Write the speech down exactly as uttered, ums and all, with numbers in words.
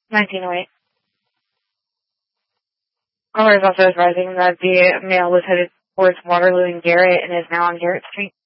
nineteen oh eight. Caller is also advising that the mail was headed towards Waterloo and Garrett and is now on Garrett Street.